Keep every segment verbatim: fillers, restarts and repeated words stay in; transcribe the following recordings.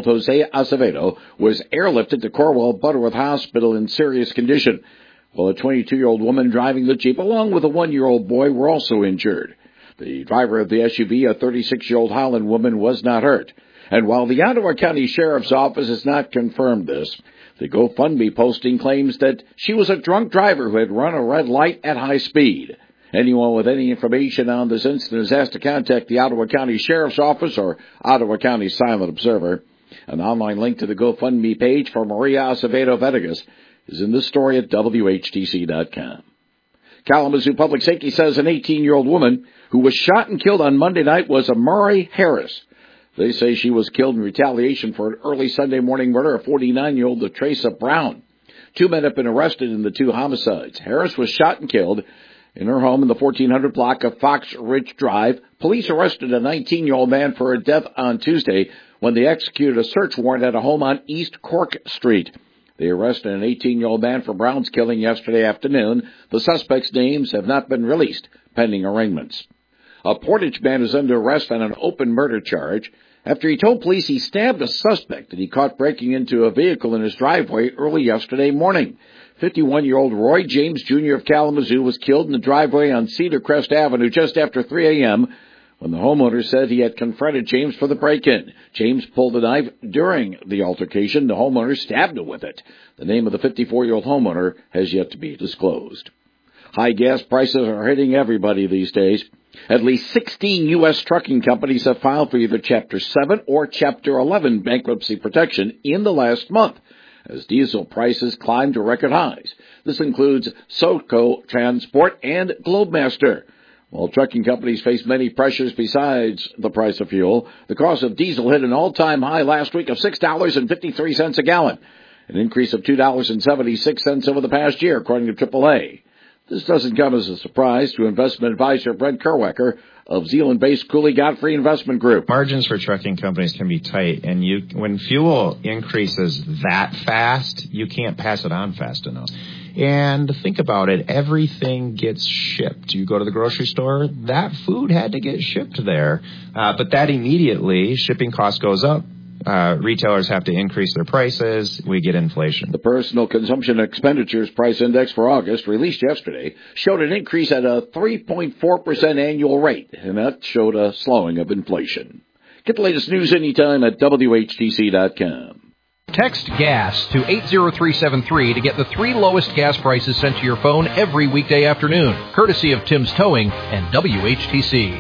Jose Acevedo was airlifted to Corwell Butterworth Hospital in serious condition, while a twenty-two-year-old woman driving the Jeep along with a one-year-old boy were also injured. The driver of the S U V, a thirty-six-year-old Holland woman, was not hurt. And while the Ottawa County Sheriff's Office has not confirmed this, the GoFundMe posting claims that she was a drunk driver who had run a red light at high speed. Anyone with any information on this incident is asked to contact the Ottawa County Sheriff's Office or Ottawa County Silent Observer. An online link to the GoFundMe page for Maria Acevedo Venegas is in this story at W H T C dot com. Kalamazoo Public Safety says an eighteen-year-old woman who was shot and killed on Monday night was Amari Harris. They say she was killed in retaliation for an early Sunday morning murder of forty-nine-year-old Latresa Brown. Two men have been arrested in the two homicides. Harris was shot and killed in her home in the fourteen hundred block of Fox Ridge Drive. Police arrested a nineteen-year-old man for her death on Tuesday when they executed a search warrant at a home on East Cork Street. They arrested an eighteen-year-old man for Brown's killing yesterday afternoon. The suspects' names have not been released, pending arraignments. A Portage man is under arrest on an open murder charge after he told police he stabbed a suspect that he caught breaking into a vehicle in his driveway early yesterday morning. fifty-one-year-old Roy James, Junior of Kalamazoo, was killed in the driveway on Cedar Crest Avenue just after three a.m. when the homeowner said he had confronted James for the break-in. James pulled a knife during the altercation. The homeowner stabbed him with it. The name of the fifty-four-year-old homeowner has yet to be disclosed. High gas prices are hitting everybody these days. At least sixteen U S trucking companies have filed for either Chapter seven or Chapter eleven bankruptcy protection in the last month, as diesel prices climb to record highs. This includes SoCo Transport and Globemaster. While trucking companies face many pressures besides the price of fuel, the cost of diesel hit an all-time high last week of six dollars and fifty-three cents a gallon, an increase of two dollars and seventy-six cents over the past year, according to triple A. This doesn't come as a surprise to investment advisor Brent Kerwecker of Zealand-based Cooley Godfrey Investment Group. Margins for trucking companies can be tight, and you when fuel increases that fast, you can't pass it on fast enough. And think about it, everything gets shipped. You go to the grocery store, that food had to get shipped there. Uh, but that immediately, shipping cost goes up. Uh, retailers have to increase their prices. We get inflation. The Personal Consumption Expenditures Price Index for August, released yesterday, showed an increase at a three point four percent annual rate, and that showed a slowing of inflation. Get the latest news anytime at W H T C dot com. Text GAS to eight zero three seven three to get the three lowest gas prices sent to your phone every weekday afternoon, courtesy of Tim's Towing and W H T C.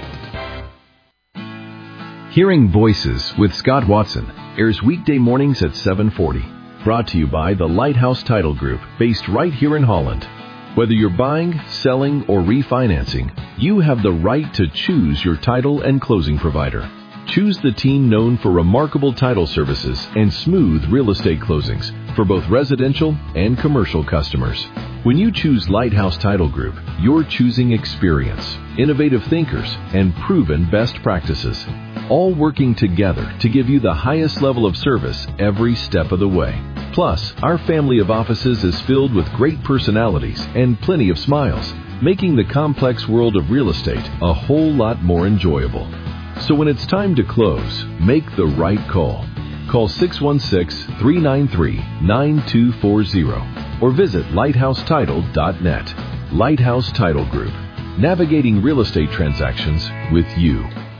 Hearing Voices with Scott Watson airs weekday mornings at seven forty. Brought to you by the Lighthouse Title Group, based right here in Holland. Whether you're buying, selling, or refinancing, you have the right to choose your title and closing provider. Choose the team known for remarkable title services and smooth real estate closings for both residential and commercial customers. When you choose Lighthouse Title Group, you're choosing experience, innovative thinkers, and proven best practices, all working together to give you the highest level of service every step of the way. Plus, our family of offices is filled with great personalities and plenty of smiles, making the complex world of real estate a whole lot more enjoyable. So when it's time to close, make the right call. Call six one six, three nine three, nine two four zero or visit lighthouse title dot net. Lighthouse Title Group, navigating real estate transactions with you.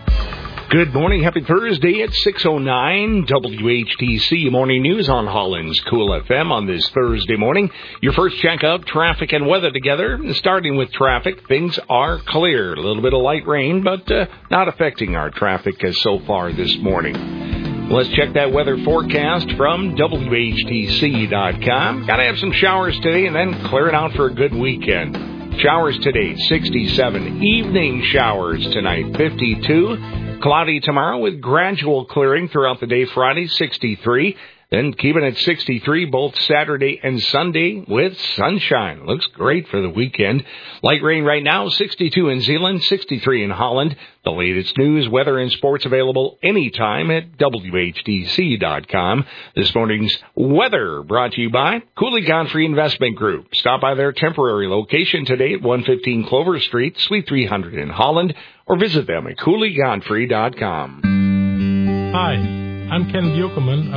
Good morning. Happy Thursday at six oh nine. W H T C Morning News on Holland's Cool F M on this Thursday morning. Your first check of traffic and weather together. Starting with traffic, things are clear. A little bit of light rain, but uh, not affecting our traffic as so far this morning. Let's check that weather forecast from W H T C dot com. Got to have some showers today and then clear it out for a good weekend. Showers today, sixty-seven. Evening showers tonight, fifty-two. Cloudy tomorrow with gradual clearing throughout the day. Friday, sixty-three. Then keeping it sixty-three both Saturday and Sunday with sunshine. Looks great for the weekend. Light rain right now, sixty-two in Zeeland, sixty-three in Holland. The latest news, weather, and sports available anytime at W H T C dot com. This morning's weather brought to you by Cooley Godfrey Investment Group. Stop by their temporary location today at one fifteen Clover Street, Suite three hundred in Holland, or visit them at Cooley Godfrey dot com. Hi, I'm Ken Buchelman